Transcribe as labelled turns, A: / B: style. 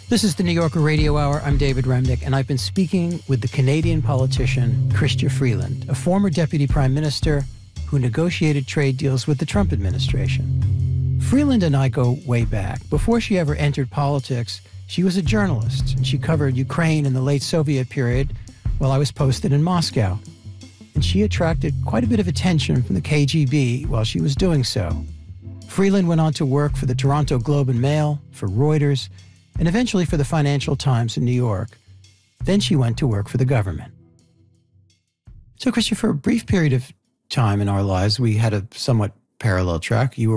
A: This is the New Yorker Radio Hour. I'm David Remnick, and I've been speaking with the Canadian politician Chrystia Freeland, a former deputy prime minister who negotiated trade deals with the Trump administration. Freeland and I go way back. Before she ever entered politics, she was a journalist, and she covered Ukraine in the late Soviet period while I was posted in Moscow. And she attracted quite a bit of attention from the KGB while she was doing so. Freeland went on to work for the Toronto Globe and Mail, for Reuters, and eventually for the Financial Times in New York. Then she went to work for the government. So, Chrystia, for a brief period of time in our lives, we had a somewhat parallel track. You were